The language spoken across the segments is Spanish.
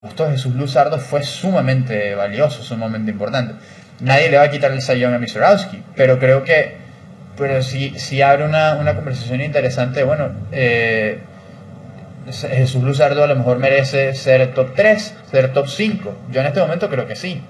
Jesús Luzardo fue sumamente valioso, sumamente importante. Nadie le va a quitar el Cy Young a Misiorowski, pero creo que sí abre una conversación interesante. Bueno, Jesús Luzardo a lo mejor merece ser top 3, ser top 5. Yo en este momento creo que sí.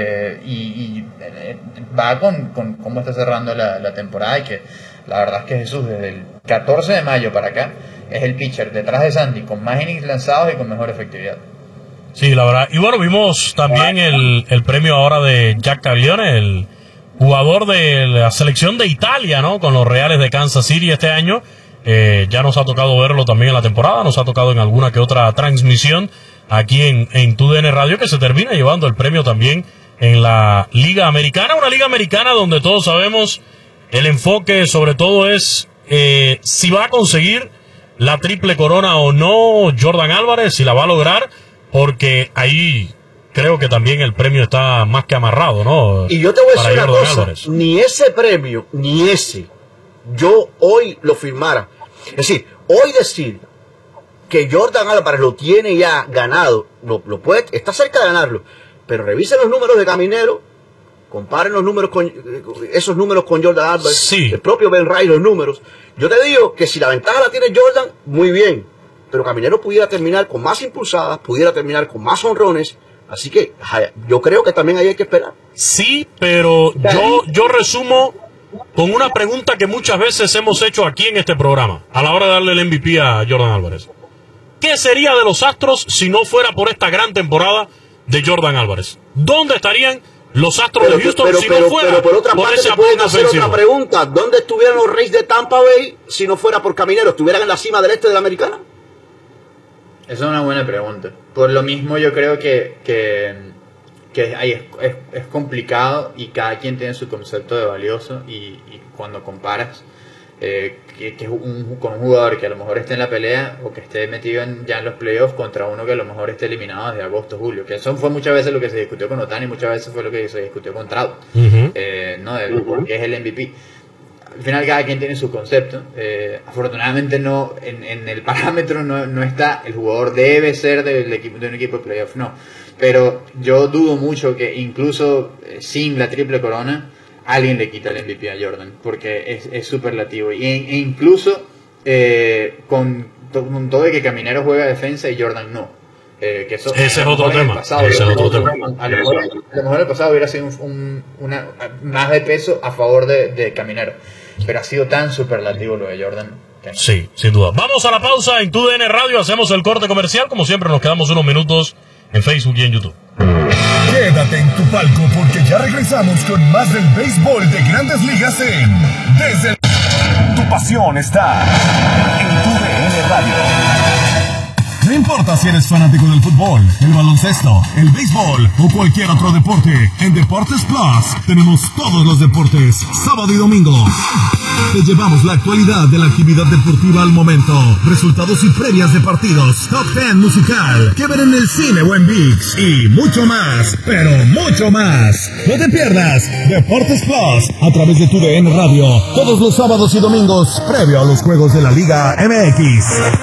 Va con cómo está cerrando la temporada, y que la verdad es que Jesús desde el 14 de mayo para acá es el pitcher detrás de Sandy con más innings lanzados y con mejor efectividad. Sí, la verdad. Y bueno, vimos también el premio ahora de Jack Caglione, el jugador de la selección de Italia, ¿no? Con los Reales de Kansas City este año. Ya nos ha tocado verlo también en la temporada, nos ha tocado en alguna que otra transmisión aquí en TUDN Radio, que se termina llevando el premio también en la Liga Americana, una Liga Americana donde todos sabemos el enfoque sobre todo es si va a conseguir la triple corona o no Yordan Álvarez, si la va a lograr, porque ahí creo que también el premio está más que amarrado, ¿no? Y yo te voy a decir una cosa, Álvarez. Ni ese premio, ni ese, yo hoy lo firmara. Es decir, hoy decir que Yordan Álvarez lo tiene ya ganado, lo puede, está cerca de ganarlo, pero revisen los números de Caminero, comparen los números con esos números con Yordan Álvarez, sí. El propio Ben Ray, los números. Yo te digo que si la ventaja la tiene Jordan, muy bien, pero Caminero pudiera terminar con más impulsadas, pudiera terminar con más honrones, así que yo creo que también ahí hay que esperar. Sí, pero yo resumo con una pregunta que muchas veces hemos hecho aquí en este programa, a la hora de darle el MVP a Yordan Álvarez. ¿Qué sería de los Astros si no fuera por esta gran temporada de Jordan Álvarez? ¿Dónde estarían los Astros de Houston si no fuera pero por otra parte ese te pueden hacer ofensivo? otra pregunta. ¿Dónde estuvieran los Rays de Tampa Bay si no fuera por Caminero? ¿Estuvieran en la cima del este de la Americana? Esa es una buena pregunta. Por lo mismo yo creo que ahí es complicado, y cada quien tiene su concepto de valioso, y cuando comparas con un jugador que a lo mejor esté en la pelea o que esté metido ya en los playoffs contra uno que a lo mejor esté eliminado desde agosto, julio, que eso fue muchas veces lo que se discutió con Ohtani, muchas veces fue lo que se discutió con Trout, ¿no? Porque es el MVP. Al final cada quien tiene su concepto. Afortunadamente no en el parámetro no está el jugador debe ser de un equipo de playoff, no, pero yo dudo mucho que incluso sin la triple corona alguien le quita el MVP a Jordan, porque es superlativo, e incluso con todo de que Caminero juega defensa y Jordan no, que eso, ese es otro tema. A lo mejor el pasado hubiera sido más de peso a favor de Caminero, pero ha sido tan superlativo lo de Jordan. Sí, sin duda. Vamos a la pausa en TUDN Radio, hacemos el corte comercial, como siempre nos quedamos unos minutos en Facebook y en YouTube. Quédate en tu palco porque ya regresamos con más del béisbol de Grandes Ligas Desde Tu pasión está en TUDN Radio. No importa si eres fanático del fútbol, el baloncesto, el béisbol o cualquier otro deporte, en Deportes Plus tenemos todos los deportes, sábado y domingo. Te llevamos la actualidad de la actividad deportiva al momento, resultados y previas de partidos, top 10 musical, que ver en el cine o en ViX, y mucho más, pero mucho más. No te pierdas Deportes Plus a través de TUDN Radio, todos los sábados y domingos, previo a los juegos de la Liga MX.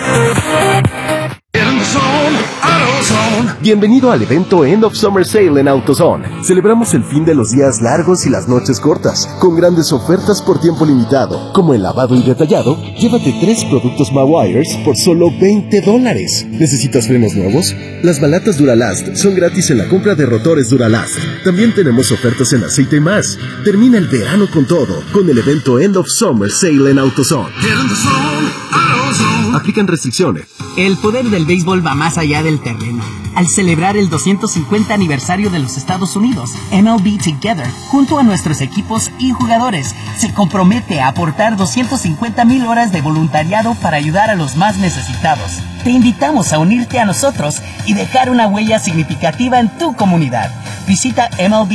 Bienvenido al evento End of Summer Sale en AutoZone. Celebramos el fin de los días largos y las noches cortas, con grandes ofertas por tiempo limitado, como el lavado y detallado. Llévate 3 productos Mawires por solo $20. ¿Necesitas frenos nuevos? Las balatas Duralast son gratis en la compra de rotores Duralast. También tenemos ofertas en aceite y más. Termina el verano con todo, con el evento End of Summer Sale en AutoZone. Aplican restricciones. El poder del béisbol va más allá del terreno. Al celebrar el 250 aniversario de los Estados Unidos, MLB Together, junto a nuestros equipos y jugadores, se compromete a aportar 250,000 horas de voluntariado para ayudar a los más necesitados. Te invitamos a unirte a nosotros y dejar una huella significativa en tu comunidad. Visita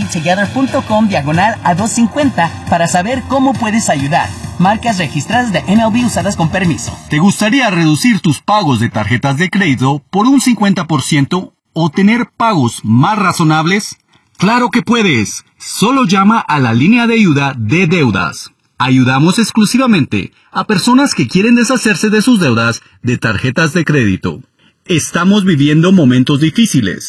mlbtogether.com/a250 para saber cómo puedes ayudar. Marcas registradas de MLB usadas con permiso. ¿Te gustaría reducir tus pagos de tarjetas de crédito por un 50% o tener pagos más razonables? ¡Claro que puedes! Solo llama a la línea de ayuda de deudas. Ayudamos exclusivamente a personas que quieren deshacerse de sus deudas de tarjetas de crédito. Estamos viviendo momentos difíciles.